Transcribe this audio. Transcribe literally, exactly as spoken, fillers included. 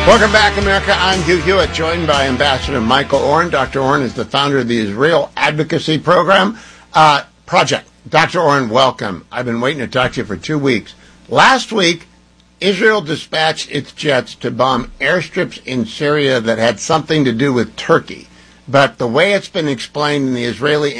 Welcome back, America. I'm Hugh Hewitt, joined by Ambassador Michael Oren. Doctor Oren is the founder of the Israel Advocacy Program uh, Project. Doctor Oren, welcome. I've been waiting to talk to you for two weeks. Last week, Israel dispatched its jets to bomb airstrips in Syria that had something to do with Turkey. But the way it's been explained in the Israeli